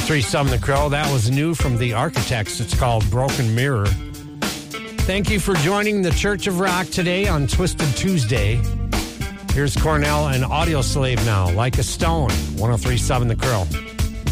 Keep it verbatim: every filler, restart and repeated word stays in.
three seven The Crow. That was new from The Architects. It's called Broken Mirror. Thank you for joining the Church of Rock today on Twisted Tuesday. Here's Cornell and Audio Slave now, Like a Stone, one oh three point seven The Crow.